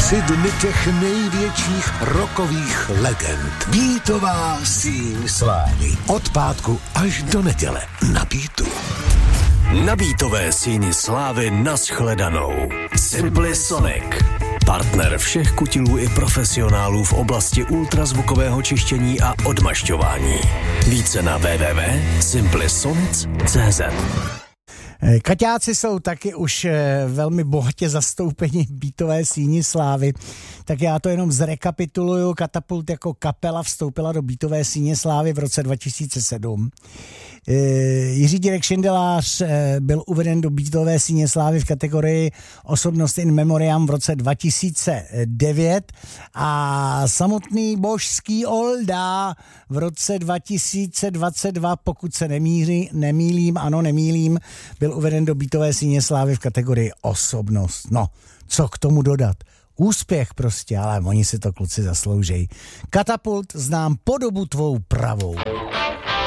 3 dny těch největších rockových legend. Beatová síň slávy. Od pátku až do neděle na Beatu. Na Beatové síni slávy nashledanou. Simply Sonic. Partner všech kutilů i profesionálů v oblasti ultrazvukového čištění a odmašťování. Více na www.simplysonic.cz. Kaťáci jsou taky už velmi bohatě zastoupeni v Beatové síni slávy, tak já to jenom zrekapituluju. Katapult jako kapela vstoupila do Beatové síně slávy v roce 2007. Jiří Direk Šindelář byl uveden do Beatové síně slávy v kategorii Osobnost in memoriam v roce 2009 a samotný božský Olda v roce 2022, pokud se nemýlím, byl uveden do Beatové síně slávy v kategorii Osobnost. No, co k tomu dodat? Úspěch prostě, ale oni si to kluci zasloužejí. Katapult znám po dobu tvou pravou.